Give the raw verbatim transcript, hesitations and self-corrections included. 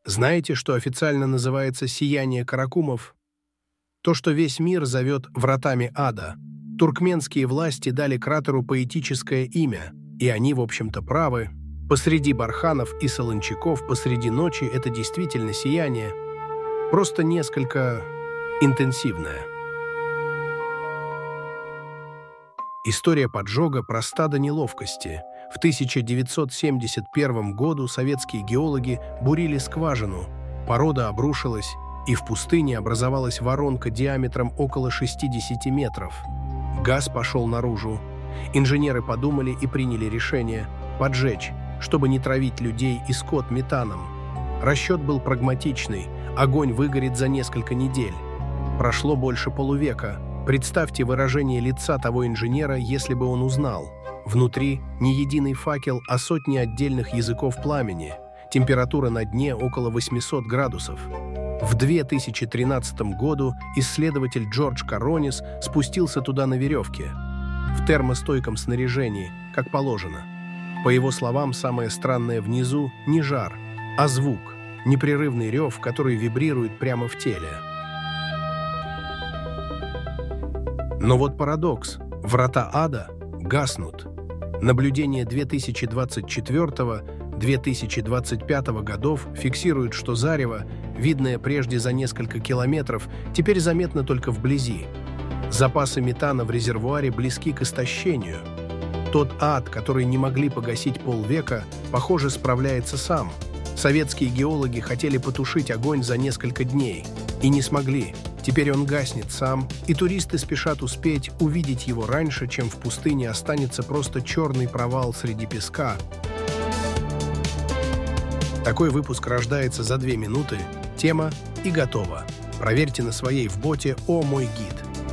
Знаете, что официально называется «сияние Каракумов»? То, что весь мир зовет «вратами ада». Туркменские власти дали кратеру поэтическое имя, и они, в общем-то, правы. Посреди барханов и солончаков, посреди ночи это действительно сияние, просто несколько интенсивное. История поджога проста до неловкости. В тысяча девятьсот семьдесят первом году советские геологи бурили скважину, порода обрушилась, и в пустыне образовалась воронка диаметром около шестидесяти метров. Газ пошел наружу. Инженеры подумали и приняли решение поджечь, чтобы не травить людей и скот метаном. Расчет был прагматичный – огонь выгорит за несколько недель. Прошло больше полувека. Представьте выражение лица того инженера, если бы он узнал. Внутри не единый факел, а сотни отдельных языков пламени. Температура на дне около восьмисот градусов. В две тысячи тринадцатом году исследователь Джордж Каронис спустился туда на веревке, в термостойком снаряжении, как положено. По его словам, самое странное внизу не жар, а звук, непрерывный рев, который вибрирует прямо в теле. Но вот парадокс. Врата ада гаснут. Наблюдения две тысячи двадцать четвёртого — две тысячи двадцать пятого годов фиксируют, что зарево, видное прежде за несколько километров, теперь заметно только вблизи. Запасы метана в резервуаре близки к истощению. Тот ад, который не могли погасить полвека, похоже, справляется сам. Советские геологи хотели потушить огонь за несколько дней и не смогли. Теперь он гаснет сам, и туристы спешат успеть увидеть его раньше, чем в пустыне останется просто черный провал среди песка. Такой выпуск рождается за две минуты, тема и готово. Проверьте на своей в боте «О, мой гид».